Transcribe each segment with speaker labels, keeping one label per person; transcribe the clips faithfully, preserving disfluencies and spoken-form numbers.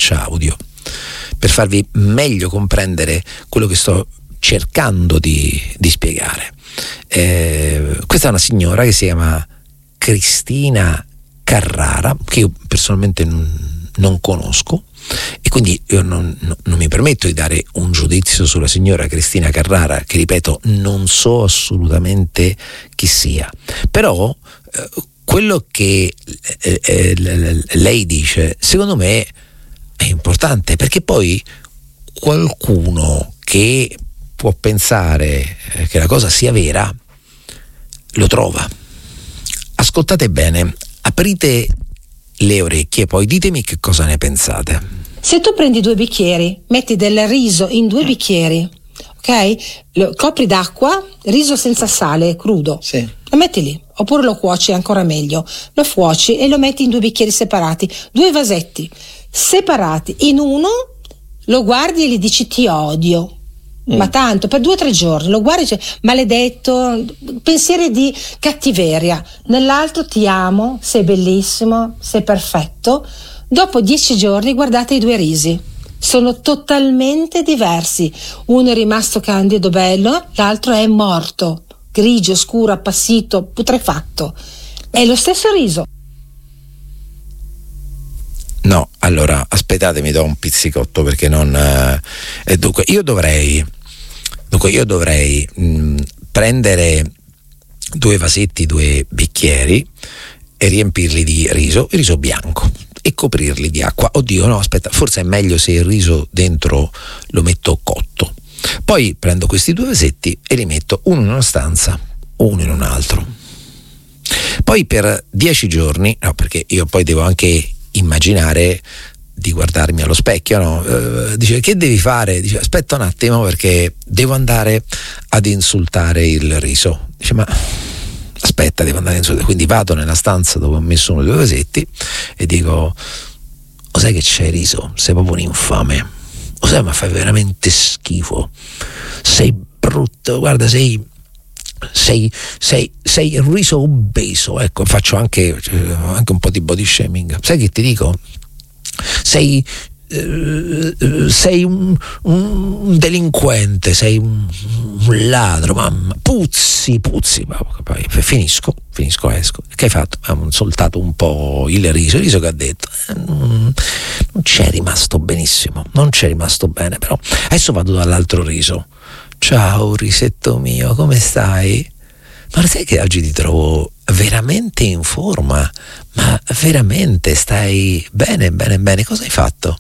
Speaker 1: traccia audio per farvi meglio comprendere quello che sto cercando di, di spiegare. Eh, questa è una signora che si chiama Cristina Carrara, che io personalmente non, non conosco, e quindi io non, non, non mi permetto di dare un giudizio sulla signora Cristina Carrara, che ripeto non so assolutamente chi sia, però eh, quello che eh, eh, lei dice secondo me è importante, perché poi qualcuno che può pensare che la cosa sia vera lo trova. Ascoltate bene, aprite le orecchie, poi ditemi che cosa ne pensate.
Speaker 2: Se tu prendi due bicchieri, metti del riso in due bicchieri, ok? Lo copri d'acqua, riso senza sale, crudo.
Speaker 1: Sì.
Speaker 2: Lo metti lì, oppure lo cuoci, ancora meglio. Lo cuoci e lo metti in due bicchieri separati, due vasetti separati. In uno lo guardi e gli dici ti odio. Mm. Ma tanto, per due o tre giorni lo guardi e dici maledetto, pensieri di cattiveria. Nell'altro ti amo, sei bellissimo, sei perfetto. Dopo dieci giorni guardate i due risi, sono totalmente diversi. Uno è rimasto candido bello, l'altro è morto, grigio, scuro, appassito, putrefatto. È lo stesso riso.
Speaker 1: No, allora aspettatemi, do un pizzicotto perché non eh, dunque io dovrei dunque io dovrei mh, prendere due vasetti, due bicchieri e riempirli di riso, riso bianco, e coprirli di acqua. Oddio, no, aspetta, forse è meglio se il riso dentro lo metto cotto. Poi prendo questi due vasetti e li metto uno in una stanza, uno in un altro. Poi per dieci giorni, no, perché io poi devo anche immaginare di guardarmi allo specchio, no? Eh, dice che devi fare? Dice aspetta un attimo perché devo andare ad insultare il riso. Dice ma aspetta, devo andare ad insultare. Quindi vado nella stanza dove ho messo uno dei due vasetti e dico o sai che c'è riso? Sei proprio un infame, o sai ma fai veramente schifo, sei brutto, guarda sei sei sei sei il riso obeso, ecco, faccio anche anche un po' di body shaming. Sai che ti dico? Sei eh, sei un, un delinquente, sei un, un ladro, mamma, puzzi, puzzi, poi finisco, finisco, esco. Che hai fatto? Ho insultato un po' il riso, il riso che ha detto eh, non, non c'è rimasto benissimo, non c'è rimasto bene, però adesso vado dall'altro riso. Ciao risetto mio, come stai? Ma sai che oggi ti trovo veramente in forma, ma veramente stai bene, bene, bene. Cosa hai fatto?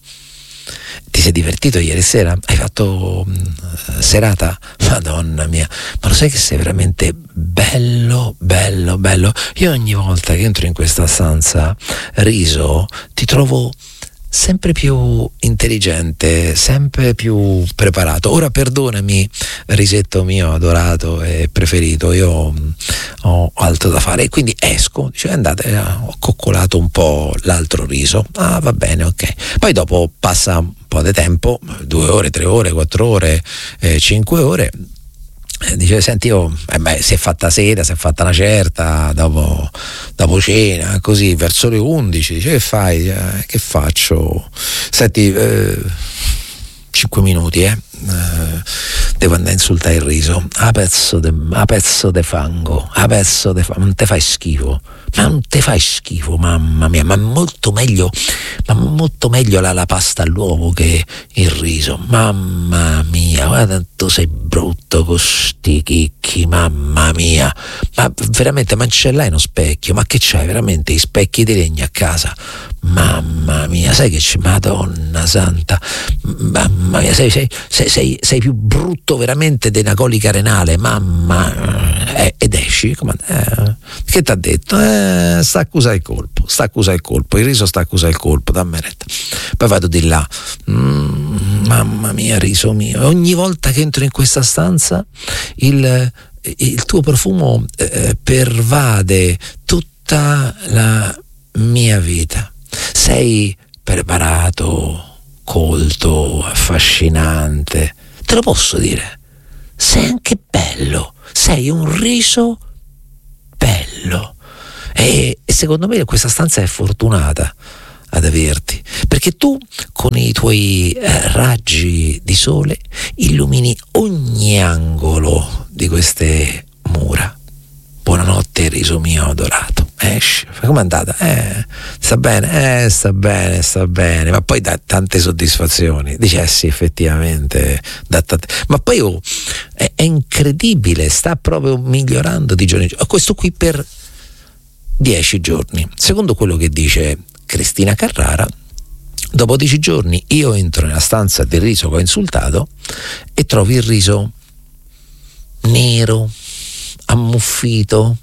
Speaker 1: Ti sei divertito ieri sera? Hai fatto uh, serata? Madonna mia, ma lo sai che sei veramente bello, bello, bello. Io ogni volta che entro in questa stanza riso ti trovo sempre più intelligente, sempre più preparato. Ora perdonami, risetto mio adorato e preferito, io ho altro da fare e quindi esco. Dice andate, ho coccolato un po' l'altro riso. Ah, va bene, ok. Poi dopo passa un po' di tempo, due ore, tre ore, quattro ore, eh, cinque ore. Dice senti io eh beh, si è fatta sera, si è fatta una certa, dopo, dopo cena, così verso le undici. Dice che fai? Eh, che faccio? Senti eh, cinque minuti eh. eh devo andare a insultare il riso. A pezzo de, a pezzo de fango, a pezzo de fango, non te fai schifo, ma non te fai schifo, mamma mia, ma molto meglio, ma molto meglio la, la pasta all'uovo che il riso, mamma mia, guarda tu sei brutto con sti chicchi, mamma mia, ma veramente, ma ce l'hai uno specchio? Ma che c'hai veramente, i specchi di legno a casa? Mamma mia, sai che c'è, Madonna santa, mamma mia, sei, sei, sei, sei, sei più brutto veramente della colica renale, mamma, eh, ed esci, come, eh, che t'ha detto? Eh, sta accusa il colpo, sta accusa il colpo, il riso sta accusa il colpo, dammi retta. Poi vado di là, mm, mamma mia, riso mio, ogni volta che entro in questa stanza il, il tuo profumo eh, pervade tutta la mia vita. Sei preparato, colto, affascinante, te lo posso dire, sei anche bello, sei un riso bello e, e secondo me questa stanza è fortunata ad averti, perché tu con i tuoi eh, raggi di sole illumini ogni angolo di queste mura. Buonanotte riso mio adorato. Esci, com'è andata? Eh, sta bene, eh, sta bene, sta bene, ma poi dà tante soddisfazioni. Dice, eh sì, effettivamente, dà tante... ma poi oh, è, è incredibile, sta proprio migliorando di giorno in giorno. Questo qui per dieci giorni. Secondo quello che dice Cristina Carrara, dopo dieci giorni io entro nella stanza del riso che ho insultato e trovo il riso nero, ammuffito,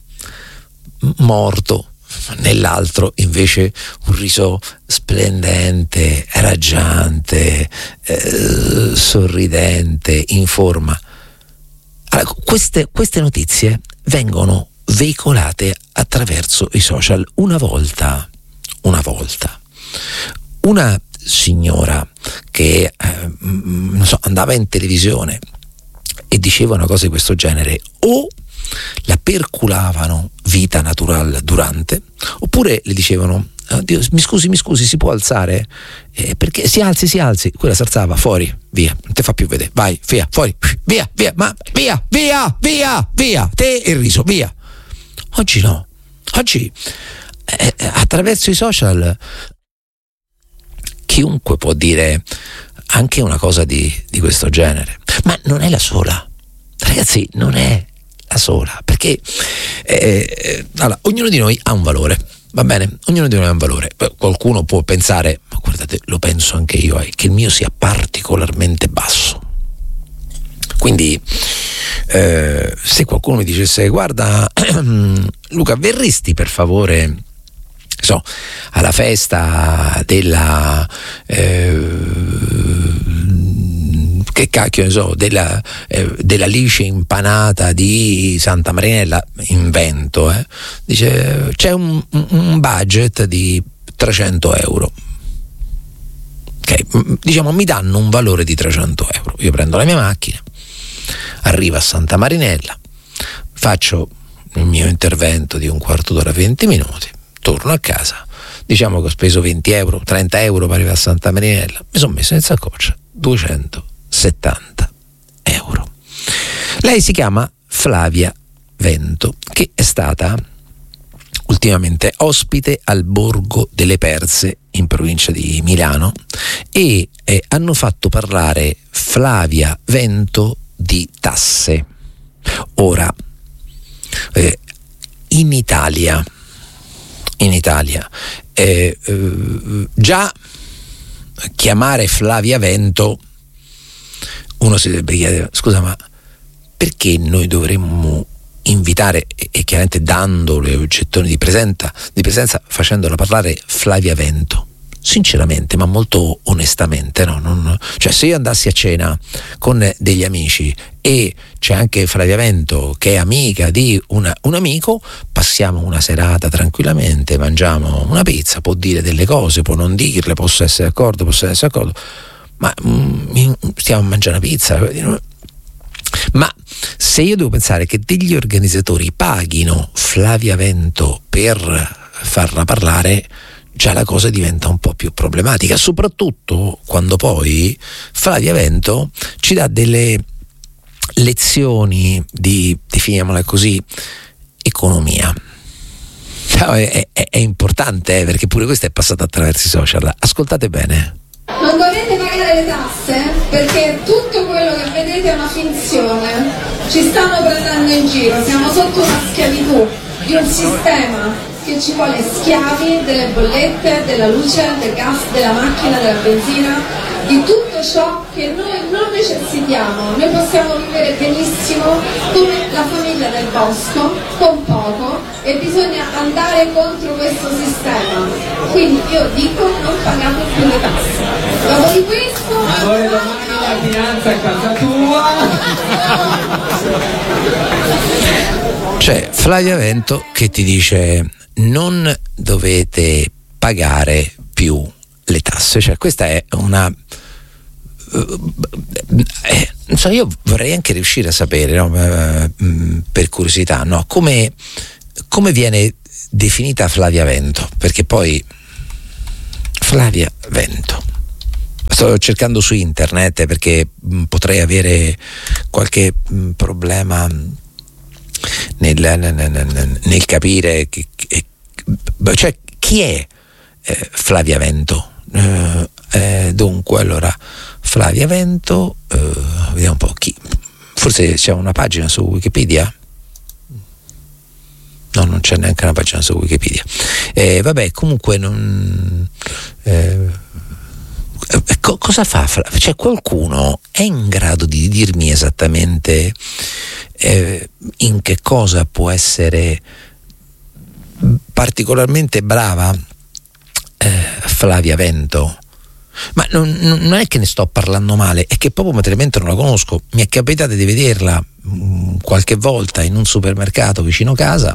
Speaker 1: morto, nell'altro invece un riso splendente, raggiante, eh, sorridente, in forma. Allora, queste, queste notizie vengono veicolate attraverso i social. Una volta, una volta, una signora che eh, non so, andava in televisione e diceva una cosa di questo genere, o la perculavano vita natural durante, oppure le dicevano Dio, mi scusi, mi scusi, si può alzare? Eh, perché si alzi, si alzi. Quella si alzava, fuori, via, non te fa più vedere, vai, via, fuori, via, via, ma via, via, via, via, te e il riso, via. Oggi no, oggi eh, attraverso i social chiunque può dire anche una cosa di, di questo genere, ma non è la sola, ragazzi, non è la sola, perché eh, allora, ognuno di noi ha un valore, va bene? Ognuno di noi ha un valore. Qualcuno può pensare, ma guardate, lo penso anche io, eh, che il mio sia particolarmente basso. Quindi eh, se qualcuno mi dicesse, guarda Luca, verresti per favore, so, alla festa della eh, che cacchio ne so, della, eh, della lice impanata di Santa Marinella, invento, eh. Dice, c'è un, un budget di trecento euro. Ok, diciamo mi danno un valore di trecento euro. Io prendo la mia macchina, arrivo a Santa Marinella, faccio il mio intervento di un quarto d'ora, venti minuti, torno a casa, diciamo che ho speso venti euro, trenta euro per arrivare a Santa Marinella, mi sono messo in saccoccia duecentosettanta euro. Lei si chiama Flavia Vento, che è stata ultimamente ospite al Borgo delle Perse in provincia di Milano e eh, hanno fatto parlare Flavia Vento di tasse. Ora, eh, in Italia, in Italia, eh, eh, già chiamare Flavia Vento, uno si dovrebbe chiedere, scusa, ma perché noi dovremmo invitare, e, e chiaramente dando le gettoni di presenza, di presenza facendola parlare Flavia Vento? Sinceramente, ma molto onestamente, no? Non, cioè, se io andassi a cena con degli amici e c'è anche Flavia Vento che è amica di una, un amico, passiamo una serata tranquillamente, mangiamo una pizza, può dire delle cose, può non dirle, posso essere d'accordo, posso essere d'accordo, ma mm, stiamo a mangiare una pizza. Ma se io devo pensare che degli organizzatori paghino Flavia Vento per farla parlare, già la cosa diventa un po' più problematica, soprattutto quando poi Flavia Vento ci dà delle lezioni di, definiamola così, economia. È, è, è importante, eh, perché pure questo è passato attraverso i social. Ascoltate bene.
Speaker 3: Non dovete pagare le tasse perché tutto quello che vedete è una finzione. Ci stanno prendendo in giro, siamo sotto una schiavitù di un sistema che ci vuole schiavi delle bollette, della luce, del gas, della macchina, della benzina, di tutto ciò che noi non necessitiamo. Noi possiamo vivere benissimo come la famiglia del bosco, con poco, e bisogna andare contro questo sistema. Quindi io dico, non pagate più le tasse. Dopo di questo...
Speaker 4: Amore, domani la finanza è casa tua.
Speaker 1: C'è Flavia Vento che ti dice non dovete pagare più le tasse, cioè questa è una eh, non so, io vorrei anche riuscire a sapere, no, per curiosità, no, come, come viene definita Flavia Vento, perché poi Flavia Vento. Sto cercando su internet perché mh, potrei avere qualche mh, problema nel, nel, nel, nel capire che, che, cioè chi è eh, Flavia Vento. Eh, eh, dunque allora Flavia Vento, eh, vediamo un po' chi, forse c'è una pagina su Wikipedia. No, non c'è neanche una pagina su Wikipedia. Eh, vabbè, comunque non, eh, co- cosa fa? Cioè, qualcuno è in grado di dirmi esattamente eh, in che cosa può essere particolarmente brava eh, Flavia Vento? Ma non, non è che ne sto parlando male, è che proprio materialmente non la conosco. Mi è capitato di vederla mh, qualche volta in un supermercato vicino casa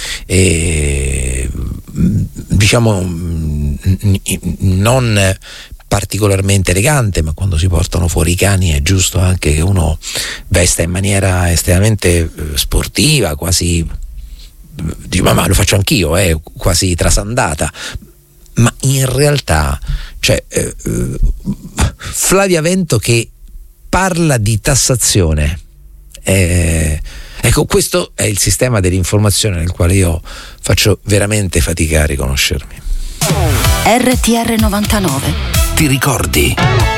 Speaker 1: e mh, diciamo mh, non particolarmente elegante, ma quando si portano fuori i cani è giusto anche che uno vesta in maniera estremamente eh, sportiva, quasi dico, ma, ma lo faccio anch'io, eh, quasi trasandata. Ma in realtà, cioè, eh, Flavia Vento che parla di tassazione, eh, ecco, questo è il sistema dell'informazione nel quale io faccio veramente fatica a riconoscermi.
Speaker 5: R T R novantanove.
Speaker 6: Ti ricordi?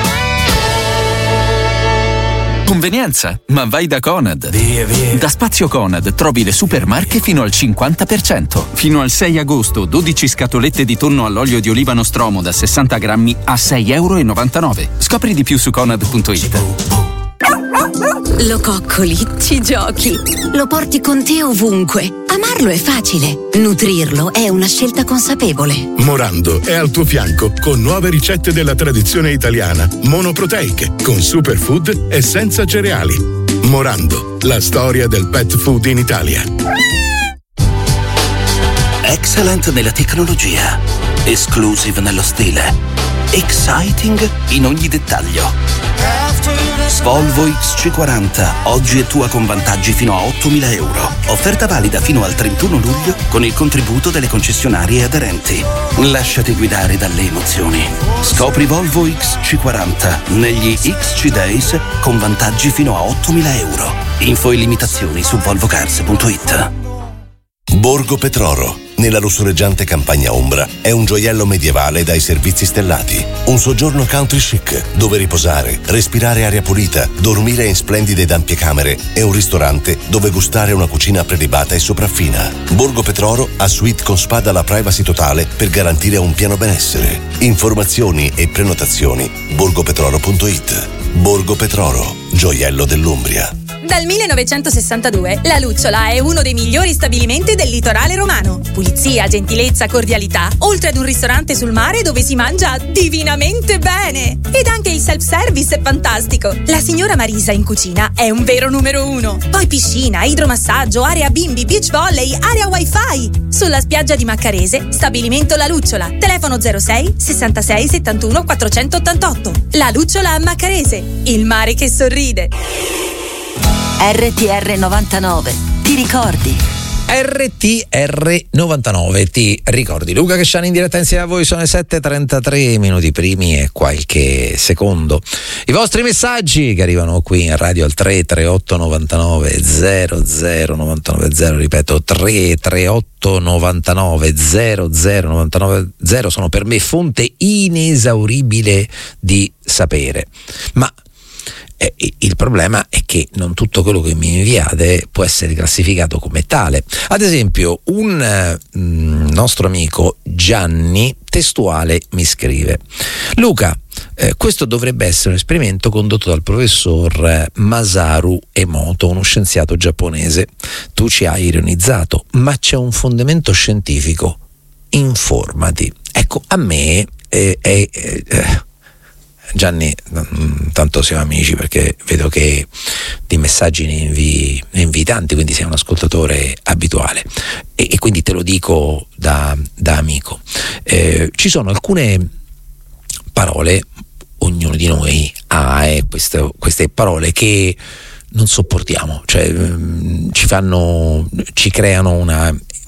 Speaker 6: Convenienza, ma vai da Conad.
Speaker 7: Via, via.
Speaker 6: Da Spazio Conad trovi le super marche fino al cinquanta per cento. Fino al sei agosto, dodici scatolette di tonno all'olio di oliva Nostromo da sessanta grammi a sei e novantanove euro. Scopri di più su conad punto it.
Speaker 5: Lo coccoli, ci giochi, lo porti con te ovunque. Amarlo è facile, nutrirlo è una scelta consapevole.
Speaker 8: Morando è al tuo fianco con nuove ricette della tradizione italiana, monoproteiche, con superfood e senza cereali. Morando, la storia del pet food in Italia.
Speaker 6: Excellent nella tecnologia, exclusive nello stile, exciting in ogni dettaglio. Volvo X C quaranta, oggi è tua con vantaggi fino a ottomila euro. Offerta valida fino al trentuno luglio con il contributo delle concessionarie aderenti. Lasciati guidare dalle emozioni. Scopri Volvo X C quaranta negli X C Days con vantaggi fino a ottomila euro. Info e limitazioni su volvo cars punto it.
Speaker 9: Borgo Petroro, nella lussureggiante campagna ombra, è un gioiello medievale dai servizi stellati. Un soggiorno country chic, dove riposare, respirare aria pulita, dormire in splendide ed ampie camere e un ristorante dove gustare una cucina prelibata e sopraffina. Borgo Petroro ha suite con spa dalla privacy totale per garantire un pieno benessere. Informazioni e prenotazioni borgo petroro punto it. Borgo Petroro, gioiello dell'Umbria.
Speaker 10: Dal millenovecentosessantadue la Lucciola è uno dei migliori stabilimenti del litorale romano. Pulizia, gentilezza, cordialità, oltre ad un ristorante sul mare dove si mangia divinamente bene. Ed anche il self-service è fantastico. La signora Marisa in cucina è un vero numero uno. Poi piscina, idromassaggio, area bimbi, beach volley, area wifi. Sulla spiaggia di Maccarese, stabilimento La Lucciola. Telefono zero sei sessantasei settantuno quattrocentottantotto. La Lucciola a Maccarese, il mare che sorride.
Speaker 5: R T R novantanove. Ti ricordi?
Speaker 1: R T R novantanove, ti ricordi? Luca Casciani in diretta insieme a voi, sono le sette e trentatré minuti primi e qualche secondo. I vostri messaggi che arrivano qui in radio al tre tre otto novantanove zero zero novantanove zero, ripeto tre tre otto novantanove zero zero novantanove zero, sono per me fonte inesauribile di sapere. Ma Eh, il problema è che non tutto quello che mi inviate può essere classificato come tale. Ad esempio, un eh, nostro amico Gianni testuale mi scrive: Luca, eh, questo dovrebbe essere un esperimento condotto dal professor eh, Masaru Emoto, uno scienziato giapponese. Tu ci hai ironizzato, ma c'è un fondamento scientifico. Informati. Ecco, a me è, è, è, è Gianni, tanto siamo amici perché vedo che di messaggi ne invii, ne invii tanti, quindi sei un ascoltatore abituale e, e quindi te lo dico da, da amico. Eh, ci sono alcune parole, ognuno di noi ha eh, queste, queste parole che non sopportiamo, cioè ci fanno, ci creano una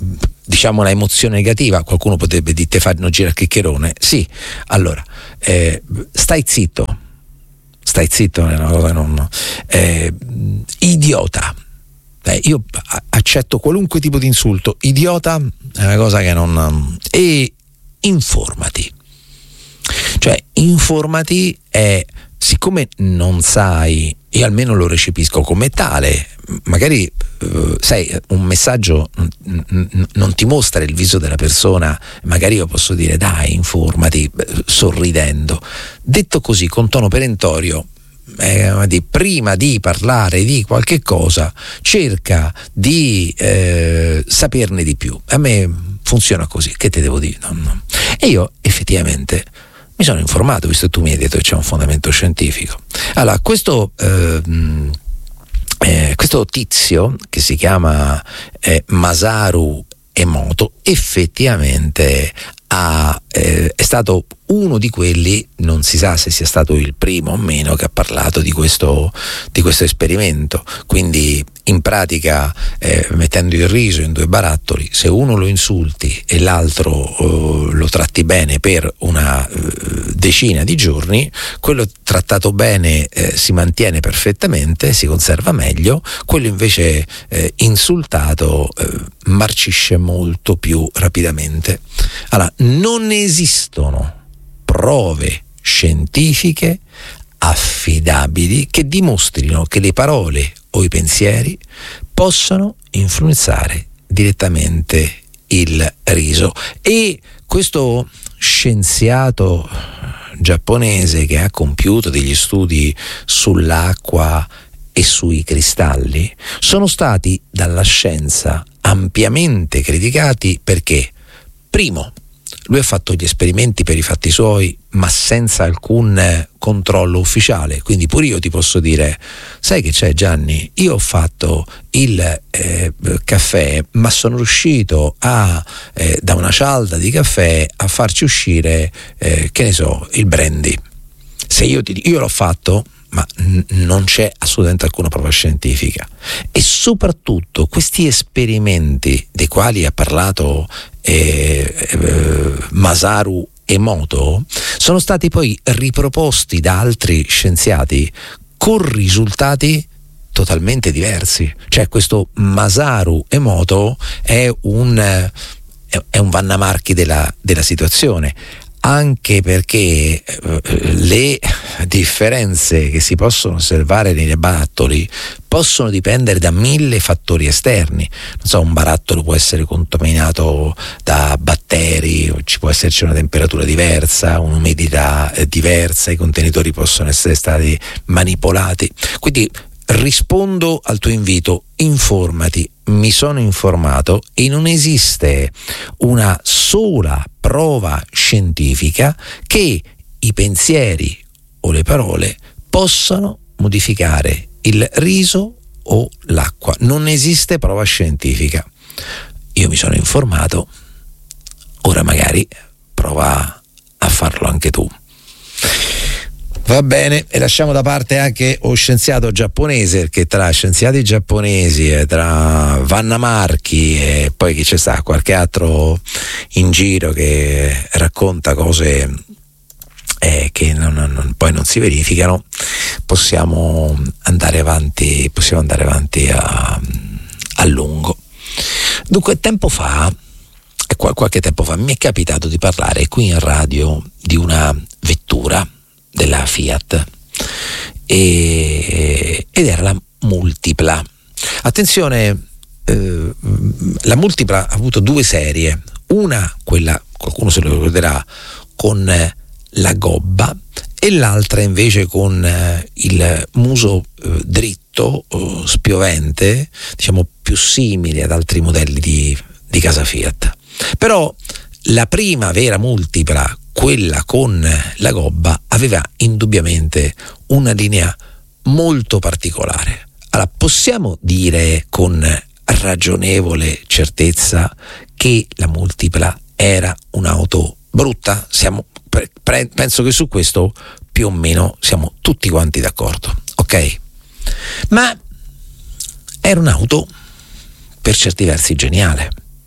Speaker 1: diciamo una emozione negativa, qualcuno potrebbe dire te fanno girare il chiccherone, sì, allora eh, stai zitto, stai zitto è una cosa non eh, idiota, eh, io accetto qualunque tipo di insulto, idiota è una cosa che non, e informati, cioè informati è, siccome non sai, io almeno lo recepisco come tale, magari uh, sai, un messaggio n- n- non ti mostra il viso della persona, magari io posso dire dai informati sorridendo, detto così con tono perentorio, eh, di, prima di parlare di qualche cosa cerca di eh, saperne di più. A me funziona così, che te devo dire, no, no. E io effettivamente mi sono informato, visto che tu mi hai detto che c'è un fondamento scientifico. Allora, questo, eh, eh, questo tizio che si chiama eh, Masaru Emoto effettivamente ha, eh, è stato uno di quelli, non si sa se sia stato il primo o meno, che ha parlato di questo, di questo esperimento. Quindi in pratica eh, mettendo il riso in due barattoli, se uno lo insulti e l'altro eh, lo tratti bene per una eh, decina di giorni, quello trattato bene eh, si mantiene perfettamente, si conserva meglio, quello invece eh, insultato eh, marcisce molto più rapidamente. Allora, non esistono prove scientifiche affidabili che dimostrino che le parole o i pensieri possano influenzare direttamente il riso. E questo scienziato giapponese che ha compiuto degli studi sull'acqua e sui cristalli sono stati dalla scienza ampiamente criticati perché, primo, lui ha fatto gli esperimenti per i fatti suoi ma senza alcun controllo ufficiale, quindi pure io ti posso dire, sai che c'è Gianni, io ho fatto il eh, caffè ma sono riuscito a eh, da una cialda di caffè a farci uscire eh, che ne so, il brandy. Se io ti dico, io l'ho fatto ma n- non c'è assolutamente alcuna prova scientifica, e soprattutto questi esperimenti dei quali ha parlato eh, eh, Masaru Emoto sono stati poi riproposti da altri scienziati con risultati totalmente diversi. Cioè questo Masaru Emoto è un è un Vanna Marchi della, della situazione, anche perché eh, le differenze che si possono osservare nei barattoli possono dipendere da mille fattori esterni. Non so, un barattolo può essere contaminato da batteri, ci può esserci una temperatura diversa, un'umidità eh, diversa, i contenitori possono essere stati manipolati. Quindi rispondo al tuo invito, informati. Mi sono informato e non esiste una sola prova scientifica che i pensieri o le parole possano modificare il riso o l'acqua. Non esiste prova scientifica. Io mi sono informato, ora magari prova a farlo anche tu. Va bene, e lasciamo da parte anche lo scienziato giapponese, perché tra scienziati giapponesi e tra Vanna Marchi e poi chi c'è sta, qualche altro in giro che racconta cose eh, che non, non, poi non si verificano, possiamo andare avanti, possiamo andare avanti a, a lungo. Dunque, tempo fa, qualche tempo fa, mi è capitato di parlare qui in radio di una vettura della Fiat e, ed era la Multipla. Attenzione, eh, la Multipla ha avuto due serie, una, quella, qualcuno se lo ricorderà, con eh, la gobba, e l'altra invece con eh, il muso eh, dritto, eh, spiovente, diciamo più simile ad altri modelli di, di casa Fiat. Però la prima vera Multipla, quella con la gobba, aveva indubbiamente una linea molto particolare. Allora, possiamo dire con ragionevole certezza che la Multipla era un'auto brutta? Siamo, pre, pre, penso che su questo più o meno siamo tutti quanti d'accordo, ok? Ma era un'auto per certi versi geniale.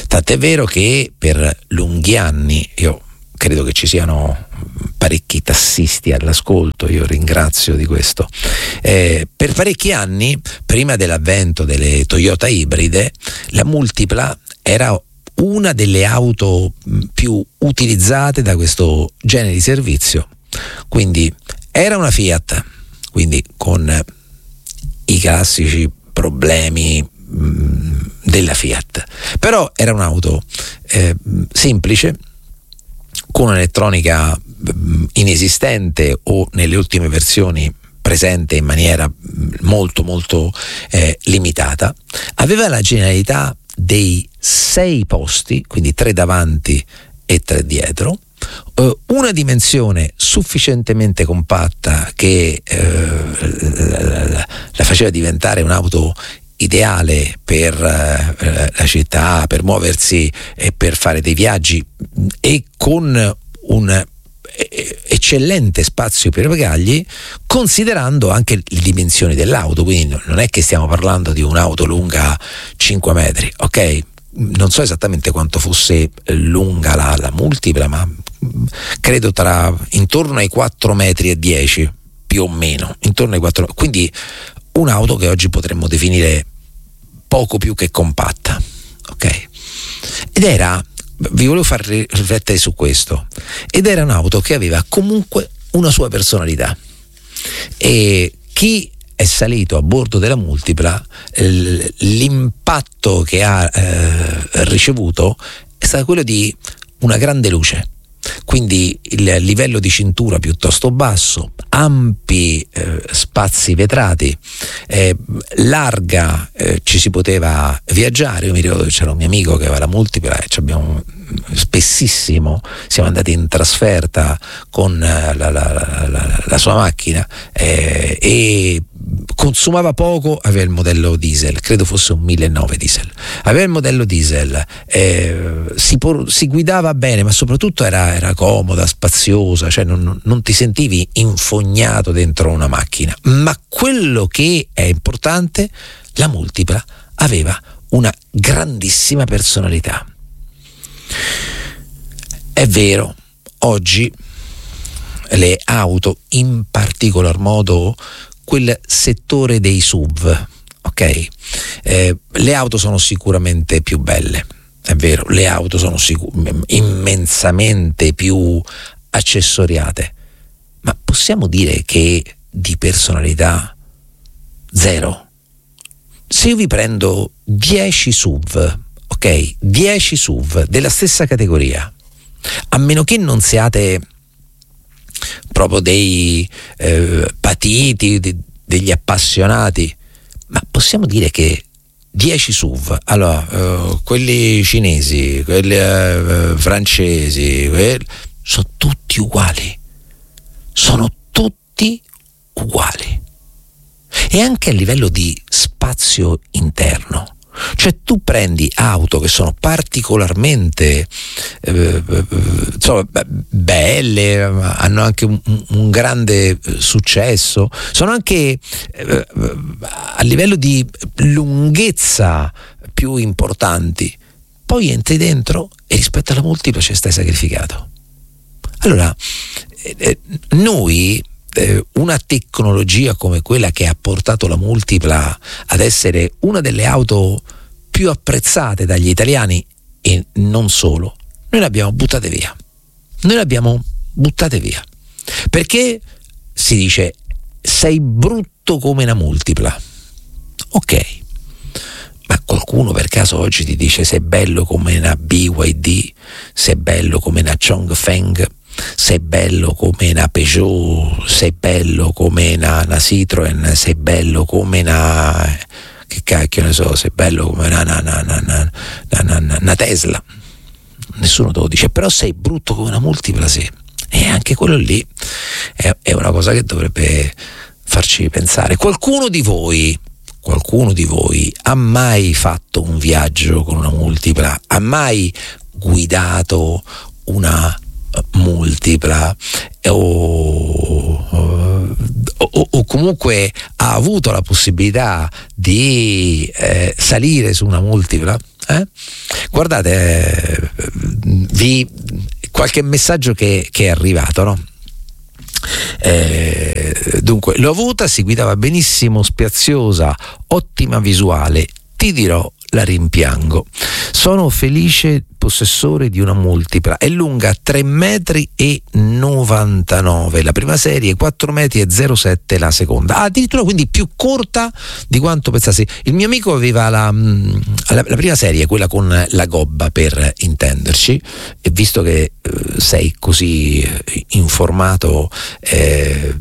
Speaker 1: Tant'è vero che per lunghi anni, io credo che ci siano parecchi tassisti all'ascolto, io ringrazio di questo, eh, per parecchi anni, prima dell'avvento delle Toyota ibride, la Multipla era una delle auto più utilizzate da questo genere di servizio. Quindi era una Fiat, quindi con i classici problemi mh, della Fiat, però era un'auto eh, semplice, con un'elettronica mh, inesistente o nelle ultime versioni presente in maniera molto molto eh, limitata. Aveva la genialità dei sei posti, quindi tre davanti e tre dietro, uh, una dimensione sufficientemente compatta che uh, la, la faceva diventare un'auto ideale per uh, la città, per muoversi e per fare dei viaggi, e con un eccellente spazio per i bagagli, considerando anche le dimensioni dell'auto. Quindi non è che stiamo parlando di un'auto lunga cinque metri, ok? Non so esattamente quanto fosse lunga la, la Multipla, ma credo tra intorno ai quattro metri e dieci, più o meno, intorno ai quattro, quindi un'auto che oggi potremmo definire poco più che compatta, ok? Ed era, vi volevo far riflettere su questo, ed era un'auto che aveva comunque una sua personalità, e chi è salito a bordo della Multipla, l'impatto che ha eh, ricevuto è stato quello di una grande luce, quindi il livello di cintura piuttosto basso, ampi eh, spazi vetrati, eh, larga, eh, ci si poteva viaggiare. Io mi ricordo che c'era un mio amico che aveva la Multipla e ci abbiamo spessissimo, siamo andati in trasferta con la, la, la, la, la sua macchina, eh, e consumava poco, aveva il modello diesel, credo fosse un millenovecento diesel, aveva il modello diesel, eh, si, por- si guidava bene, ma soprattutto era, era comoda, spaziosa, cioè non, non ti sentivi infognato dentro una macchina. Ma quello che è importante, la Multipla aveva una grandissima personalità. È vero, oggi le auto, in particolar modo quel settore dei S U V, ok? Eh, le auto sono sicuramente più belle, è vero, le auto sono sicur- immensamente più accessoriate, ma possiamo dire che di personalità zero? Se io vi prendo dieci S U V, ok, dieci S U V della stessa categoria, a meno che non siate proprio dei eh, patiti, de, degli appassionati, ma possiamo dire che dieci S U V, allora eh, quelli cinesi, quelli eh, francesi, quelli, sono tutti uguali, sono tutti uguali, e anche a livello di spazio interno. Cioè tu prendi auto che sono particolarmente eh, insomma, belle, hanno anche un, un grande successo, sono anche eh, a livello di lunghezza più importanti, poi entri dentro e rispetto alla Multipla ci stai sacrificato. Allora eh, noi eh, una tecnologia come quella che ha portato la Multipla ad essere una delle auto più apprezzate dagli italiani e non solo, noi l'abbiamo buttate via. Noi l'abbiamo buttate via. Perché si dice sei brutto come una Multipla. Ok. Ma qualcuno per caso oggi ti dice sei bello come una B Y D, sei bello come una Chongfeng, sei bello come una Peugeot, sei bello come una, una Citroen, sei bello come una, che cacchio ne so, sei bello come una, una, una, una, una, una, una Tesla. Nessuno te lo dice, però sei brutto come una Multipla, sì. E anche quello lì è, è una cosa che dovrebbe farci pensare. Qualcuno di voi Qualcuno di voi ha mai fatto un viaggio con una Multipla? Ha mai guidato una Multipla? O, o, o comunque ha avuto la possibilità di eh, salire su una Multipla? Eh? Guardate, eh, vi qualche messaggio che, che è arrivato, no? Eh, dunque, l'ho avuta, si guidava benissimo, spiaziosa, ottima visuale, ti dirò, la rimpiango. Sono felice possessore di una multipla, è lunga tre metri e novantanove la prima serie, quattro metri e zero sette la seconda, ah, addirittura quindi più corta di quanto pensassi. Il mio amico aveva la, la, la prima serie, quella con la gobba, per intenderci, e visto che eh, sei così informato, eh,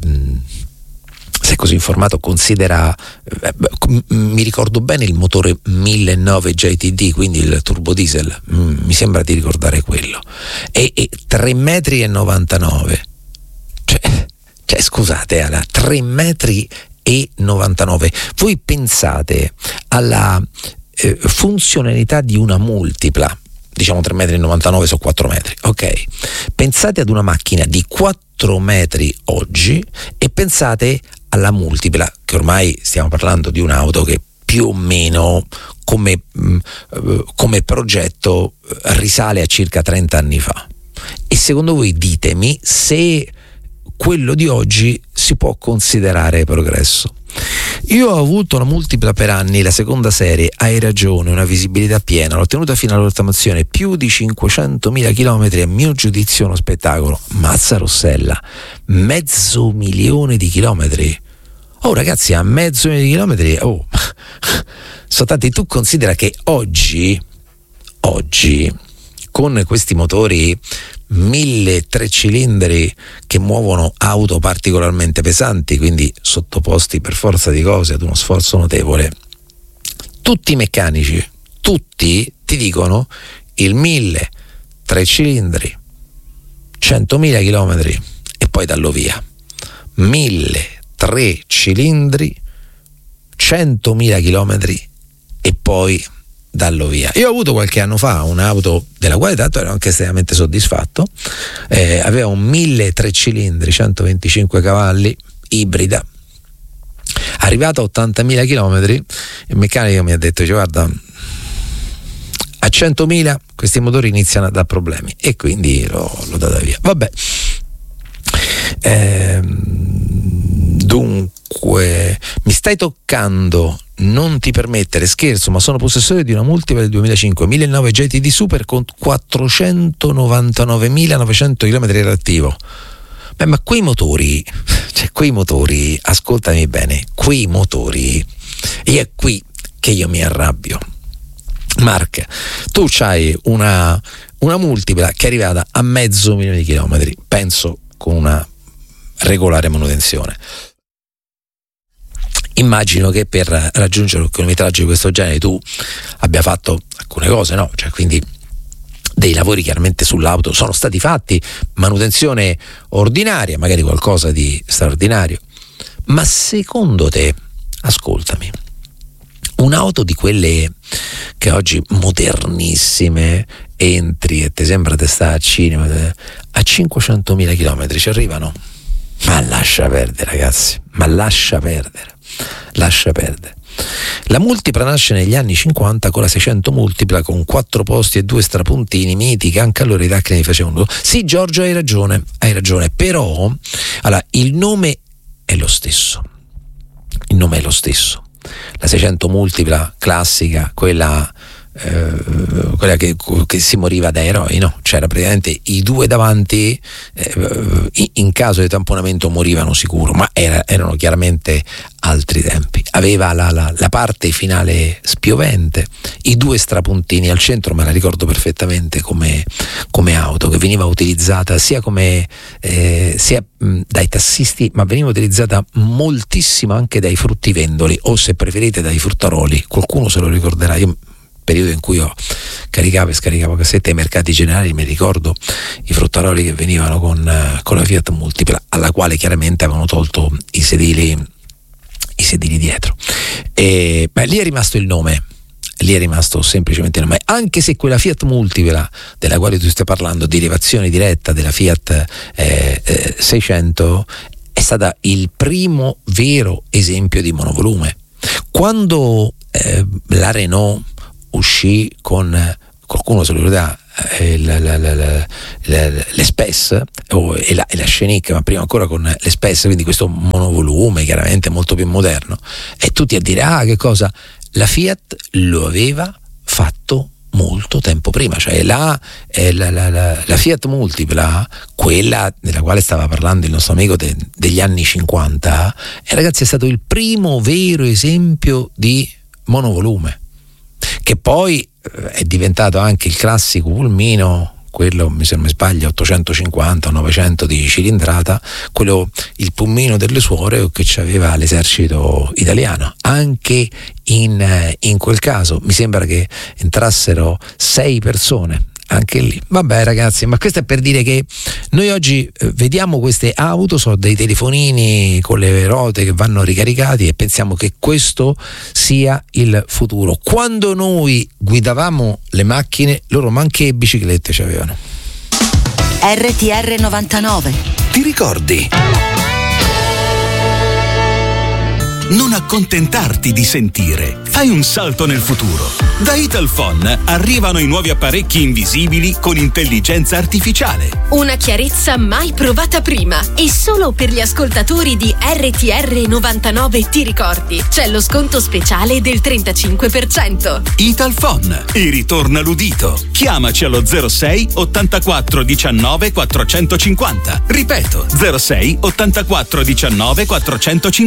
Speaker 1: sei così informato, considera, eh, mi ricordo bene il motore millenovecento J T D, quindi il turbo diesel, mm, mi sembra di ricordare quello, e, e tre metri e novantanove, cioè, cioè scusate, alla tre metri e novantanove, voi pensate alla eh, funzionalità di una multipla, diciamo tre metri e novantanove su quattro metri, ok? Pensate ad una macchina di quattro metri oggi e pensate alla multipla, che ormai stiamo parlando di un'auto che più o meno come, mh, come progetto risale a circa trenta anni fa. E secondo voi, ditemi se quello di oggi si può considerare progresso. Io ho avuto una multipla per anni, la seconda serie, hai ragione, una visibilità piena, l'ho tenuta fino alla rottamazione, più di cinquecentomila chilometri, a mio giudizio uno spettacolo. Mazza Rossella, mezzo milione di chilometri. Oh ragazzi, a mezzo milione di chilometri, oh, sono tanti. Tu considera che oggi, oggi, con questi motori mille tre cilindri che muovono auto particolarmente pesanti, quindi sottoposti per forza di cose ad uno sforzo notevole, tutti i meccanici, tutti ti dicono il mille tre cilindri, centomila chilometri e poi dallo via. mille tre cilindri, centomila chilometri e poi dallo via. Io ho avuto qualche anno fa un'auto della quale tanto ero anche estremamente soddisfatto, eh, aveva un mille tre cilindri, centoventicinque cavalli, ibrida, arrivata a ottantamila chilometri, il meccanico mi ha detto, cioè, guarda, a centomila questi motori iniziano a dare problemi, e quindi l'ho, l'ho data via. Vabbè, ehm, dunque mi stai toccando, non ti permettere, scherzo, ma sono possessore di una multipla del duemilacinque millenovecento J T D Super con quattrocentonovantanovemilanovecento chilometri relativo. Beh, ma quei motori, cioè quei motori, ascoltami bene, quei motori, e è qui che io mi arrabbio. Mark, tu c'hai una, una multipla che è arrivata a mezzo milione di chilometri, penso con una regolare manutenzione. Immagino che per raggiungere un chilometraggio di questo genere tu abbia fatto alcune cose, no? Cioè, quindi dei lavori chiaramente sull'auto sono stati fatti, manutenzione ordinaria, magari qualcosa di straordinario. Ma secondo te, ascoltami, un'auto di quelle che oggi modernissime, entri e ti sembra te sta a cinema, a cinquecentomila chilometri ci arrivano? Ma lascia perdere, ragazzi, ma lascia perdere. Lascia perdere. La multipla nasce negli anni cinquanta con la seicento multipla con quattro posti e due strapuntini, mitica, anche allora i tacchi ne facevano. Sì, Giorgio, hai ragione, hai ragione, però allora, il nome è lo stesso. Il nome è lo stesso. La seicento multipla classica, quella Eh, quella che, che si moriva da eroi, no? C'era praticamente i due davanti, eh, in caso di tamponamento morivano sicuro, ma era, erano chiaramente altri tempi. Aveva la, la, la parte finale spiovente, i due strapuntini al centro, me la ricordo perfettamente come, come auto che veniva utilizzata sia come eh, sia mh, dai tassisti, ma veniva utilizzata moltissimo anche dai fruttivendoli, o se preferite dai fruttaroli. Qualcuno se lo ricorderà. Io, periodo in cui io caricavo e scaricavo cassette ai mercati generali, mi ricordo i fruttaroli che venivano con, con la Fiat Multipla, alla quale chiaramente avevano tolto i sedili i sedili dietro, e beh, lì è rimasto il nome, lì è rimasto semplicemente il nome, anche se quella Fiat Multipla della quale tu stai parlando, derivazione diretta della Fiat eh, eh, seicento, è stata il primo vero esempio di monovolume. Quando eh, la Renault uscì con, qualcuno se lo ricorda, eh, la, la, la, la, la, l'Espes oh, e, la, e la Scenic, ma prima ancora con l'Espes, quindi questo monovolume chiaramente molto più moderno, e tutti a dire ah che cosa, la Fiat lo aveva fatto molto tempo prima, cioè la, la, la, la, la Fiat Multipla, quella della quale stava parlando il nostro amico de, degli anni cinquanta, e ragazzi è stato il primo vero esempio di monovolume, che poi eh, è diventato anche il classico pulmino, quello se non mi sbaglio ottocentocinquanta o novecento di cilindrata, quello, il pulmino delle suore che c'aveva l'esercito italiano. Anche in, in quel caso mi sembra che entrassero sei persone anche lì. Vabbè ragazzi, ma questo è per dire che noi oggi eh, vediamo queste auto, so dei telefonini con le ruote che vanno ricaricati, e pensiamo che questo sia il futuro. Quando noi guidavamo le macchine, loro manche le biciclette ci avevano.
Speaker 5: R T R novantanove.
Speaker 6: Ti ricordi? Non accontentarti di sentire, fai un salto nel futuro. Da Italphone arrivano i nuovi apparecchi invisibili con intelligenza artificiale.
Speaker 7: Una chiarezza mai provata prima, e solo per gli ascoltatori di R T R novantanove Ti ricordi, c'è lo sconto speciale del trentacinque per cento.
Speaker 6: Italphone, e ritorna l'udito. Chiamaci allo zero sei ottantaquattro diciannove quattrocentocinquanta. Ripeto, zero sei ottantaquattro diciannove quattrocentocinquanta.